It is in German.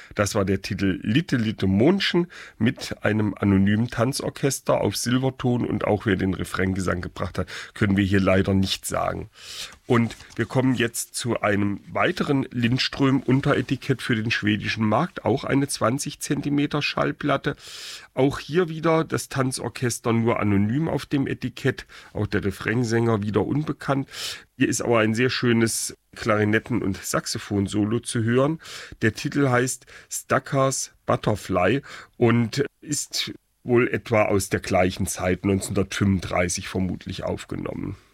Das war der Titel Litte Litte Mondchen mit einem anonymen Tanzorchester auf Silberton, und auch wer den Refraingesang gebracht hat, können wir hier leider nicht sagen. Und wir kommen jetzt zu einem weiteren Lindström-Unteretikett für den schwedischen Markt, auch eine 20 Zentimeter Schallplatte. Auch hier wieder das Tanzorchester nur anonym auf dem Etikett, auch der Refrainsänger wieder unbekannt. Hier ist aber ein sehr schönes Klarinetten- und Saxophon-Solo zu hören. Der Titel heißt Stackars Butterfly und ist wohl etwa aus der gleichen Zeit, 1935 vermutlich, aufgenommen.